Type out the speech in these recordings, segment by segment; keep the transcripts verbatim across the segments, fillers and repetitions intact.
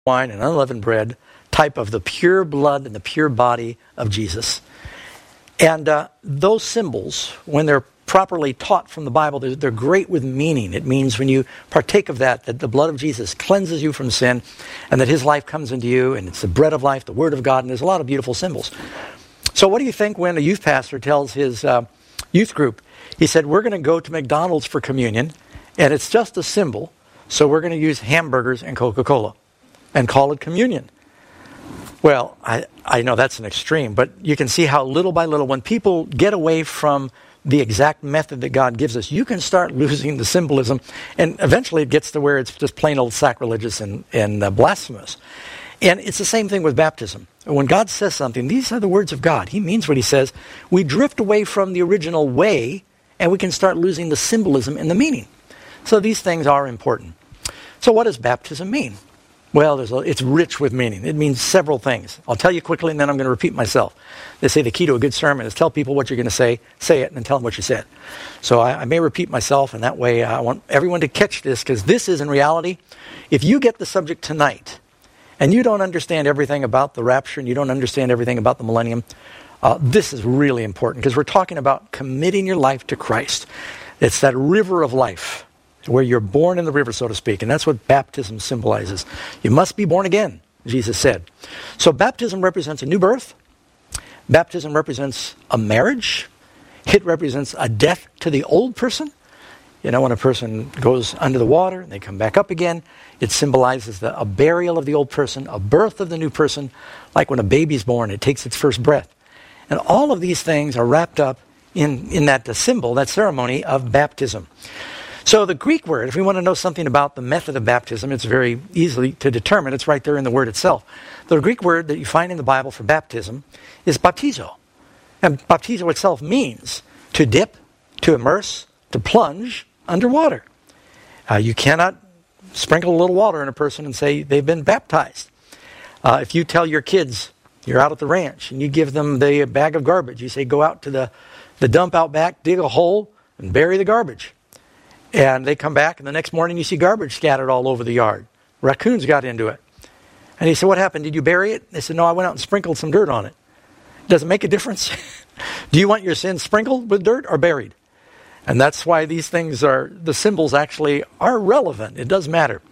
wine and unleavened bread, type of the pure blood and the pure body of Jesus. And uh, those symbols, when they're properly taught from the Bible, they're, they're great with meaning. It means when you partake of that, that the blood of Jesus cleanses you from sin, and that his life comes into you, and it's the bread of life, the word of God, and there's a lot of beautiful symbols. So what do you think when a youth pastor tells his uh, youth group, he said, we're going to go to McDonald's for communion, and it's just a symbol, so we're going to use hamburgers and Coca-Cola and call it communion. Well, I, I know that's an extreme, but you can see how little by little, when people get away from the exact method that God gives us, you can start losing the symbolism, and eventually it gets to where it's just plain old sacrilegious and, and uh, blasphemous. And it's the same thing with baptism. When God says something, these are the words of God. He means what he says. We drift away from the original way, and we can start losing the symbolism and the meaning. So these things are important. So what does baptism mean? Well, there's a, it's rich with meaning. It means several things. I'll tell you quickly, and then I'm going to repeat myself. They say the key to a good sermon is tell people what you're going to say, say it, and then tell them what you said. So I, I may repeat myself, and that way I want everyone to catch this, because this is, in reality, if you get the subject tonight, and you don't understand everything about the rapture, and you don't understand everything about the millennium, uh, this is really important, because we're talking about committing your life to Christ. It's that river of life, where you're born in the river, so to speak. And that's what baptism symbolizes. You must be born again, Jesus said. So baptism represents a new birth. Baptism represents a marriage. It represents a death to the old person. You know, when a person goes under the water and they come back up again, it symbolizes the, a burial of the old person, a birth of the new person, like when a baby's born, it takes its first breath. And all of these things are wrapped up in, in that uh, symbol, that ceremony of baptism. So the Greek word, if we want to know something about the method of baptism, it's very easily to determine. It's right there in the word itself. The Greek word that you find in the Bible for baptism is baptizo. And baptizo itself means to dip, to immerse, to plunge underwater. Uh, you cannot sprinkle a little water on a person and say they've been baptized. Uh, if you tell your kids, you're out at the ranch, and you give them the bag of garbage, you say go out to the, the dump out back, dig a hole, and bury the garbage. And they come back, and the next morning you see garbage scattered all over the yard. Raccoons got into it. And he said, what happened? Did you bury it? They said, no, I went out and sprinkled some dirt on it. Does it make a difference? Do you want your sins sprinkled with dirt or buried? And that's why these things are, the symbols actually are relevant. It does matter.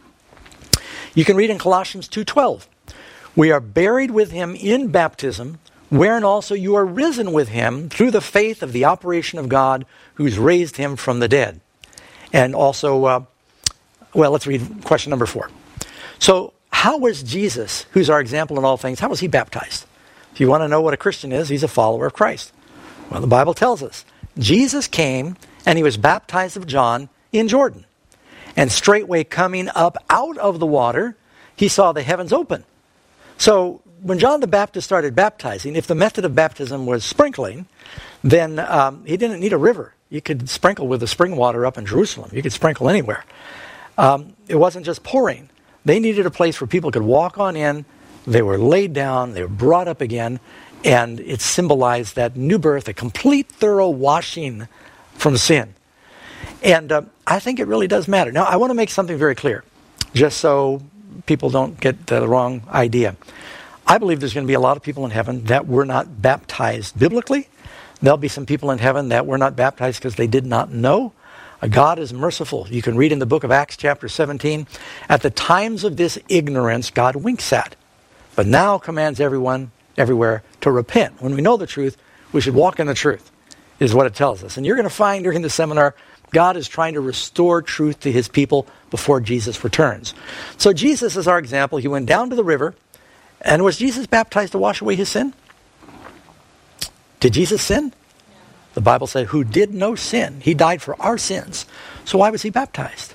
You can read in Colossians two twelve, we are buried with him in baptism, wherein also you are risen with him through the faith of the operation of God who's raised him from the dead. And also, uh, well, let's read question number four. So, how was Jesus, who's our example in all things, how was he baptized? If you want to know what a Christian is, he's a follower of Christ. Well, the Bible tells us. Jesus came and he was baptized of John in Jordan. And straightway coming up out of the water, he saw the heavens open. So, when John the Baptist started baptizing, if the method of baptism was sprinkling, then um, he didn't need a river. You could sprinkle with the spring water up in Jerusalem. You could sprinkle anywhere. Um, it wasn't just pouring. They needed a place where people could walk on in. They were laid down. They were brought up again. And it symbolized that new birth, a complete thorough washing from sin. And uh, I think it really does matter. Now, I want to make something very clear, just so people don't get the wrong idea. I believe there's going to be a lot of people in heaven that were not baptized biblically. There'll be some people in heaven that were not baptized because they did not know. God is merciful. You can read in the book of Acts chapter seventeen, at the times of this ignorance, God winks at, but now commands everyone, everywhere, to repent. When we know the truth, we should walk in the truth, is what it tells us. And you're going to find during the seminar, God is trying to restore truth to his people before Jesus returns. So Jesus is our example. He went down to the river, and was Jesus baptized to wash away his sin? Did Jesus sin? The Bible said, who did no sin. He died for our sins. So why was he baptized?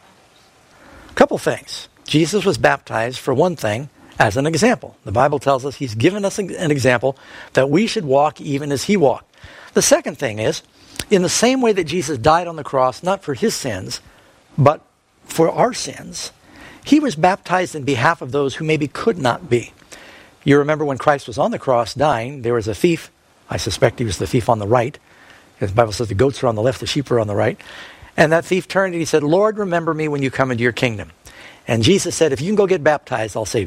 A couple things. Jesus was baptized, for one thing, as an example. The Bible tells us he's given us an example that we should walk even as he walked. The second thing is, in the same way that Jesus died on the cross, not for his sins, but for our sins, he was baptized in behalf of those who maybe could not be. You remember when Christ was on the cross dying, there was a thief. I suspect he was the thief on the right. The Bible says the goats are on the left, the sheep are on the right. And that thief turned and he said, Lord, remember me when you come into your kingdom. And Jesus said, if you can go get baptized, I'll save you.